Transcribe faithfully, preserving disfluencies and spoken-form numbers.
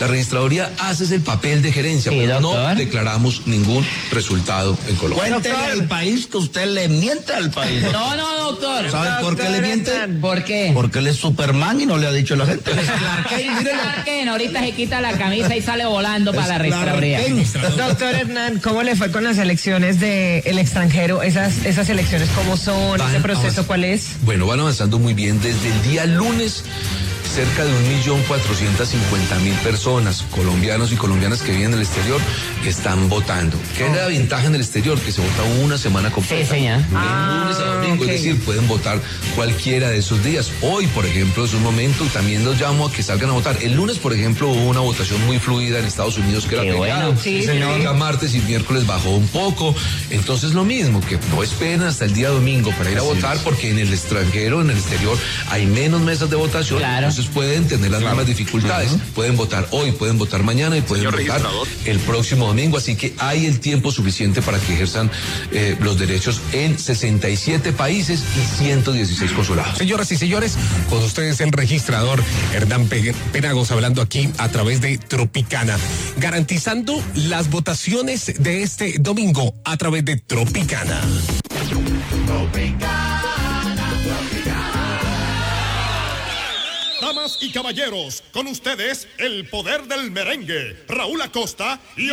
La registraduría hace el papel de gerencia, sí, pero doctor, no declaramos ningún resultado en Colombia. Cuéntele al país que usted le miente al país. No, no, doctor. ¿Sabe doctor, por qué le miente? ¿Por qué? Porque él es Superman y no le ha dicho a la gente. Clarken, ahorita se quita la camisa y sale volando es para la registraduría. Doctor Hernán, ¿cómo le fue con las elecciones del extranjero? Esas, esas elecciones, ¿cómo son? Van ¿Ese proceso avanz- cuál es? Bueno, van avanzando muy bien. Desde el día lunes, cerca de un millón cuatrocientos cincuenta mil personas, colombianos y colombianas que viven en el exterior, están votando. ¿Qué es la ventaja en el exterior? Que se vota una semana completa. Sí, señor. De Ah, lunes a domingo, okay. Es decir, pueden votar cualquiera de esos días. Hoy, por ejemplo, es un momento, también los llamo a que salgan a votar. El lunes, por ejemplo, hubo una votación muy fluida en Estados Unidos, que era bueno. Sí, sí, señor. El martes y miércoles bajó un poco. Entonces, lo mismo, que no esperen hasta el día domingo para ir a Así votar, es. porque en el extranjero, en el exterior, hay menos mesas de votación. Claro. Entonces pueden tener las mismas dificultades. Uh-huh. Pueden votar hoy, pueden votar mañana y pueden Señor votar el próximo domingo. Así que hay el tiempo suficiente para que ejerzan eh, los derechos en sesenta y siete países y ciento dieciséis consulados. Señoras y señores, con ustedes el registrador Hernán Penagos hablando aquí a través de Tropicana, garantizando las votaciones de este domingo a través de Tropicana. Tropicana, Tropicana. Damas y caballeros, con ustedes el poder del merengue, Raúl Acosta y